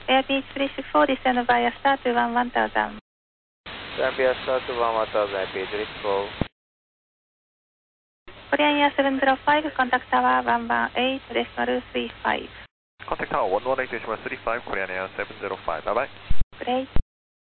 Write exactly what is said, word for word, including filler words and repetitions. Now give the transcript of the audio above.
Airbus three six four, descend via star to one one thousand. Zambia star to one one thousand, Airbus three six four. Korean Air seven zero five, contact tower one one eight, decimal three five. Contact tower one one eight decimal three five, Korean Air seven zero five, bye bye. Great.